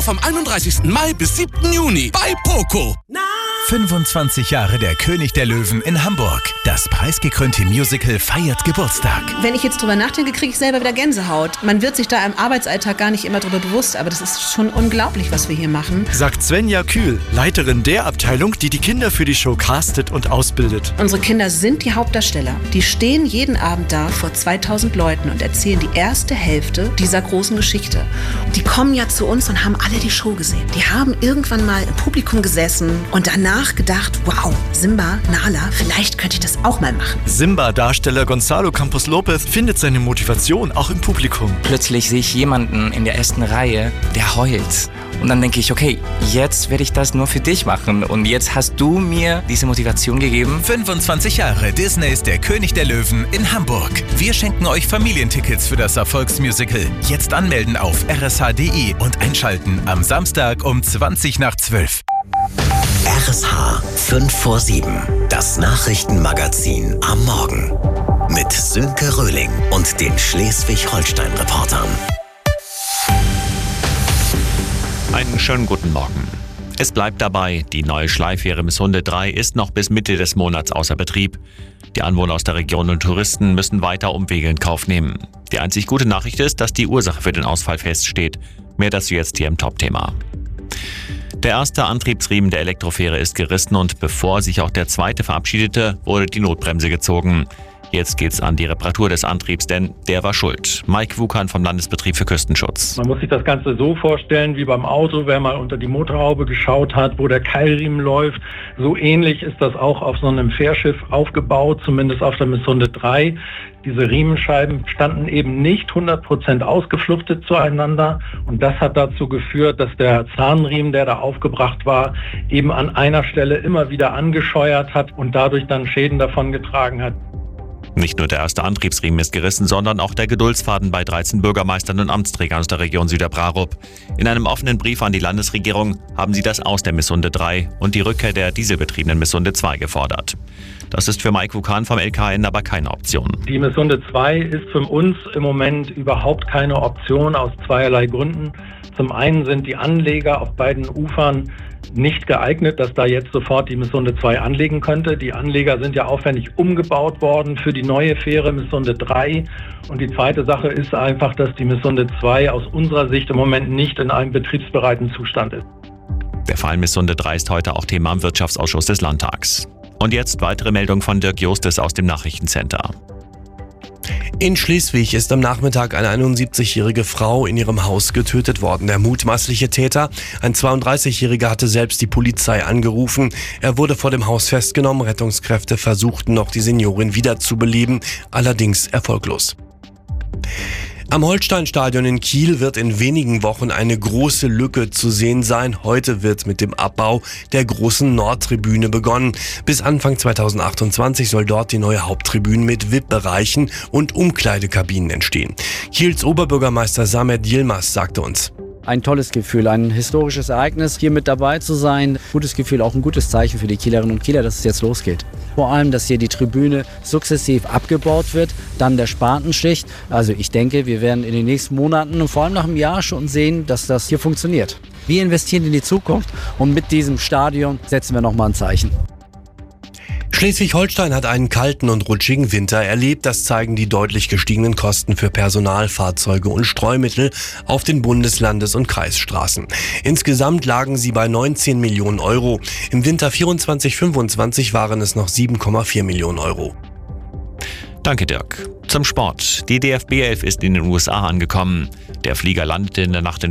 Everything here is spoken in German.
Vom 31. Mai bis 7. Juni bei Poco. 25 Jahre der König der Löwen in Hamburg. Das preisgekrönte Musical feiert Geburtstag. Wenn ich jetzt drüber nachdenke, kriege ich selber wieder Gänsehaut. Man wird sich da im Arbeitsalltag gar nicht immer drüber bewusst, aber das ist schon unglaublich, was wir hier machen. Sagt Svenja Kühl, Leiterin der Abteilung, die die Kinder für die Show castet und ausbildet. Unsere Kinder sind die Hauptdarsteller. Die stehen jeden Abend da vor 2000 Leuten und erzählen die erste Hälfte dieser großen Geschichte. Die kommen ja zu uns und haben alle die Show gesehen. Die haben irgendwann mal im Publikum gesessen und danach gedacht, wow, Simba, Nala, vielleicht könnte ich das auch mal machen. Simba-Darsteller Gonzalo Campos Lopez findet seine Motivation auch im Publikum. Plötzlich sehe ich jemanden in der ersten Reihe, der heult. Und dann denke ich, okay, jetzt werde ich das nur für dich machen. Und jetzt hast du mir diese Motivation gegeben. 25 Jahre Disney ist der König der Löwen in Hamburg. Wir schenken euch Familientickets für das Erfolgsmusical. Jetzt anmelden auf rsh.de und einschalten am Samstag um 20:12. RSH 5 vor 7. Das Nachrichtenmagazin am Morgen. Mit Sönke Röhling und den Schleswig-Holstein-Reportern. Einen schönen guten Morgen. Es bleibt dabei, die neue Schleifähre Missunde 3 ist noch bis Mitte des Monats außer Betrieb. Die Anwohner aus der Region und Touristen müssen weiter Umwege in Kauf nehmen. Die einzig gute Nachricht ist, dass die Ursache für den Ausfall feststeht. Mehr dazu jetzt hier im Top-Thema. Der erste Antriebsriemen der Elektrofähre ist gerissen und bevor sich auch der zweite verabschiedete, wurde die Notbremse gezogen. Jetzt geht's an die Reparatur des Antriebs, denn der war schuld. Mike Wukan vom Landesbetrieb für Küstenschutz. Man muss sich das Ganze so vorstellen wie beim Auto, wer mal unter die Motorhaube geschaut hat, wo der Keilriemen läuft. So ähnlich ist das auch auf so einem Fährschiff aufgebaut, zumindest auf der Missunde 3. Diese Riemenscheiben standen eben nicht 100% ausgefluchtet zueinander und das hat dazu geführt, dass der Zahnriemen, der da aufgebracht war, eben an einer Stelle immer wieder angescheuert hat und dadurch dann Schäden davongetragen hat. Nicht nur der erste Antriebsriemen ist gerissen, sondern auch der Geduldsfaden bei 13 Bürgermeistern und Amtsträgern aus der Region Süderbrarup. In einem offenen Brief an die Landesregierung haben sie das Aus der Missunde 3 und die Rückkehr der dieselbetriebenen Missunde 2 gefordert. Das ist für Mike Wukan vom LKN aber keine Option. Die Missunde 2 ist für uns im Moment überhaupt keine Option aus zweierlei Gründen. Zum einen sind die Anleger auf beiden Ufern nicht geeignet, dass da jetzt sofort die Missunde 2 anlegen könnte. Die Anleger sind ja aufwendig umgebaut worden für die neue Fähre Missunde 3. Und die zweite Sache ist einfach, dass die Missunde 2 aus unserer Sicht im Moment nicht in einem betriebsbereiten Zustand ist. Der Fall Missunde 3 ist heute auch Thema im Wirtschaftsausschuss des Landtags. Und jetzt weitere Meldung von Dirk Jostes aus dem Nachrichtencenter. In Schleswig ist am Nachmittag eine 71-jährige Frau in ihrem Haus getötet worden. Der mutmaßliche Täter, ein 32-Jähriger, hatte selbst die Polizei angerufen. Er wurde vor dem Haus festgenommen. Rettungskräfte versuchten noch, die Seniorin wiederzubeleben, allerdings erfolglos. Am Holsteinstadion in Kiel wird in wenigen Wochen eine große Lücke zu sehen sein. Heute wird mit dem Abbau der großen Nordtribüne begonnen. Bis Anfang 2028 soll dort die neue Haupttribüne mit VIP-Bereichen und Umkleidekabinen entstehen. Kiels Oberbürgermeister Samet Yilmaz sagte uns: Ein tolles Gefühl, ein historisches Ereignis, hier mit dabei zu sein. Gutes Gefühl, auch ein gutes Zeichen für die Kielerinnen und Kieler, dass es jetzt losgeht. Vor allem, dass hier die Tribüne sukzessiv abgebaut wird, dann der Spatenstich. Also ich denke, wir werden in den nächsten Monaten und vor allem nach einem Jahr schon sehen, dass das hier funktioniert. Wir investieren in die Zukunft und mit diesem Stadion setzen wir nochmal ein Zeichen. Schleswig-Holstein hat einen kalten und rutschigen Winter erlebt. Das zeigen die deutlich gestiegenen Kosten für Personal, Fahrzeuge und Streumittel auf den Bundeslandes- und Kreisstraßen. Insgesamt lagen sie bei 19 Millionen Euro. Im Winter 24/25 waren es noch 7,4 Millionen Euro. Danke, Dirk. Zum Sport. Die DFB 11 ist in den USA angekommen. Der Flieger landete in der Nacht in